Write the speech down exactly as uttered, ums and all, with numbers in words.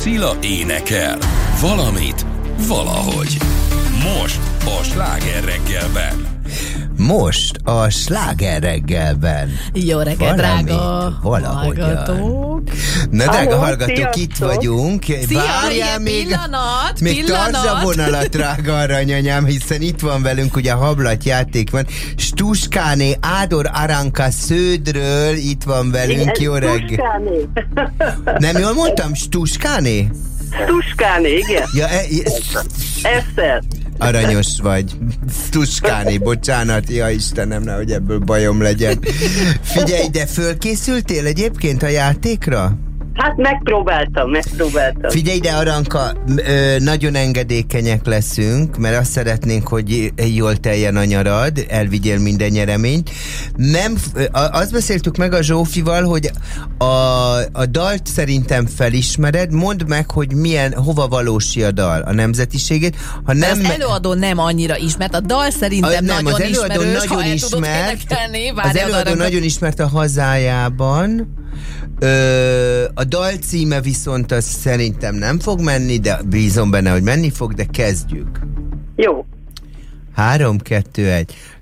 Szila énekel. Valamit, valahogy. Most a Sláger reggelben. Most a Sláger reggelben. Jó reggel, drága hallgatók. Na, drága Halló, hallgatók, sziasztok. itt vagyunk. Szia, Várjál még, pillanat, még tartsd a pillanat. vonalat, drága aranyanyám, hiszen itt van velünk, ugye hablatjáték van. Stuskáné Ádor Aranka Sződről itt van velünk. Jó reggel. Tuskáné. Nem jól mondtam? Stuskáné? Tuskáné, igen. Ja, e, e, Eszter. aranyos vagy. Stuskáné, bocsánat, ja Istenem, nehogy ebből bajom legyen. Figyelj, de fölkészültél egyébként a játékra? Hát megpróbáltam, megpróbáltam. Figyelj, de Aranka, ö, nagyon engedékenyek leszünk, mert azt szeretnénk, hogy jól teljen a nyarad, elvigyél minden nyereményt. Nem, azt beszéltük meg a Zsófival, hogy a, a dalt szerintem felismered, mondd meg, hogy milyen, hova valósi a dal, a nemzetiségét. Ha nem, az előadó nem annyira ismert, a dal szerintem a, nem, nagyon az előadó ismerős, nagyon ha el tudod ismert, énekelni. az előadó nagyon ismert a hazájában. Ö, a dal címe viszont az szerintem nem fog menni, de bízom benne, hogy menni fog, de kezdjük. Jó. Három, kettő, egy.